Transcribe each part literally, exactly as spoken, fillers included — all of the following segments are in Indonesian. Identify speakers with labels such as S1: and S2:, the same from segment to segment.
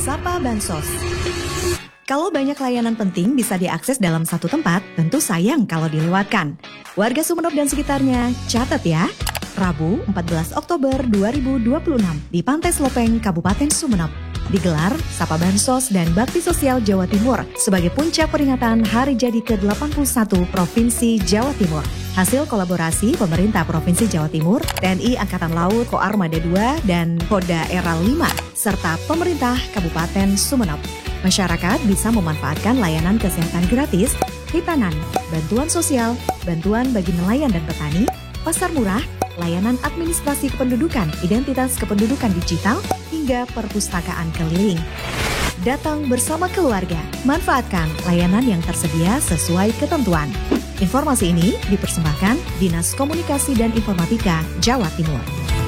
S1: Sapa Bansos. Kalau banyak layanan penting bisa diakses dalam satu tempat, tentu sayang kalau dilewatkan. Warga Sumeneb dan sekitarnya, catat ya. Rabu, empat belas Oktober dua ribu dua puluh enam di Pantai Slopeng, Kabupaten Sumeneb. Digelar Sapa Bansos dan Bakti Sosial Jawa Timur sebagai puncak peringatan Hari Jadi ke delapan puluh satu Provinsi Jawa Timur. Hasil kolaborasi pemerintah Provinsi Jawa Timur, T N I Angkatan Laut Koarmada dua dan Koda Eral lima, serta pemerintah Kabupaten Sumeneb. Masyarakat bisa memanfaatkan layanan kesehatan gratis, hitanan, bantuan sosial, bantuan bagi nelayan dan petani, pasar murah, layanan administrasi kependudukan, identitas kependudukan digital, hingga perpustakaan keliling. Datang bersama keluarga, manfaatkan layanan yang tersedia sesuai ketentuan. Informasi ini dipersembahkan Dinas Komunikasi dan Informatika Jawa Timur.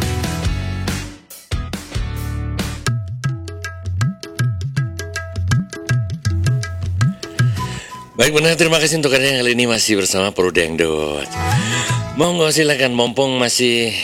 S2: Baik benar, terima kasih untuk Anda yang kali ini masih bersama Pro Dangdut. Monggo silakan, mumpung masih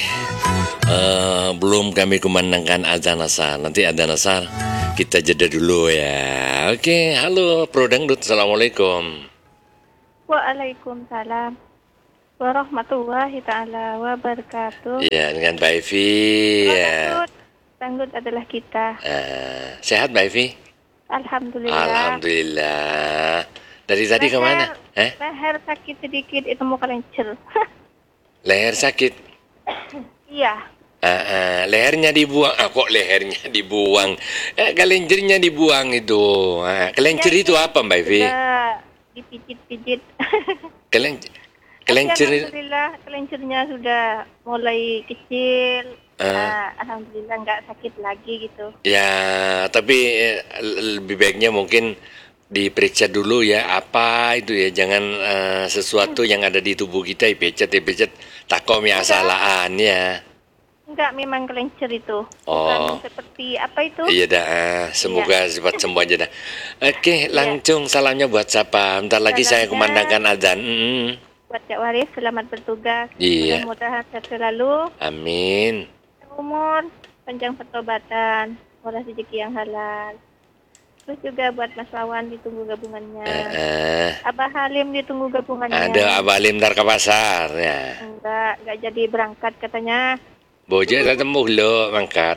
S2: uh, belum kami kumandangkan adzan asar. Nanti adzan asar kita jeda dulu ya. Oke, halo Pro Dangdut, assalamualaikum.
S3: Waalaikumsalam warahmatullahi ta'ala wabarakatuh.
S2: Iya, dengan Mbak Evi.
S3: Oh,
S2: ya.
S3: Dangdut. Dangdut adalah kita.
S2: Uh, sehat Mbak Evi?
S3: Alhamdulillah.
S2: Alhamdulillah. Dari tadi
S3: leher,
S2: kemana? Eh?
S3: Leher sakit sedikit, itu mau kelencer.
S2: Leher sakit?
S3: Iya.
S2: Uh, uh, lehernya dibuang. Ah, kok lehernya dibuang? Eh, kelencernya dibuang itu. Uh, kelencer ya, itu apa Mbak Evi?
S3: Sudah dipijit-pijit.
S2: Kelen kelencer.
S3: Alhamdulillah, kelencernya sudah mulai kecil. Uh, uh, Alhamdulillah nggak sakit lagi gitu.
S2: Ya, tapi eh, lebih baiknya mungkin diperiksa dulu ya, apa itu ya, jangan uh, sesuatu yang ada di tubuh kita dipecet dipecet takom ya salaan ya.
S3: Enggak, memang kelencer itu.
S2: Oh.
S3: Bukan seperti apa itu?
S2: Iya dah, semoga iya. cepat sembuh aja dah. Oke, langsung iya. Salamnya buat siapa? Bentar lagi salamnya saya kumandangkan adzan. Mm.
S3: Buat Cak Waris, selamat bertugas.
S2: Iya.
S3: Mudah-mudahan sehat selalu.
S2: Amin.
S3: Umur, panjang pertobatan, murah rezeki yang halal. Terus juga buat Mas Wawan ditunggu gabungannya.
S2: Uh,
S3: Abah Halim ditunggu gabungannya.
S2: Ada Abah Halim ntar ke pasar ya.
S3: Enggak, enggak jadi berangkat katanya.
S2: Bojo ketemu lo mangkat.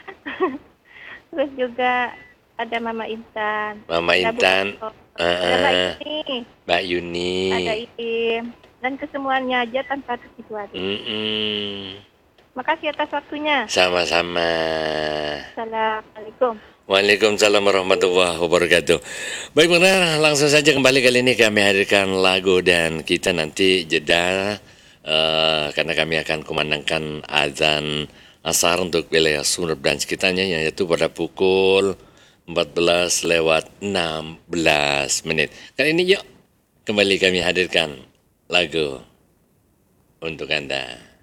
S3: Terus juga ada Mama Intan.
S2: Mama Intan.
S3: Uh,
S2: ada
S3: Mbak Yuni.
S2: Mbak Yuni.
S3: Ada Iim. Dan kesemuanya aja tanpa terkecuali.
S2: Mm -mm.
S3: Makasih atas waktunya.
S2: Sama-sama.
S3: Assalamualaikum.
S2: Waalaikumsalam warahmatullahi wabarakatuh. Baik benar, langsung saja kembali kali ini kami hadirkan lagu dan kita nanti jeda uh, karena kami akan kumandangkan azan asar untuk wilayah Sumeneb dan sekitarnya, yaitu pada pukul empat belas lewat enam belas menit. Kali ini yuk kembali kami hadirkan lagu untuk Anda.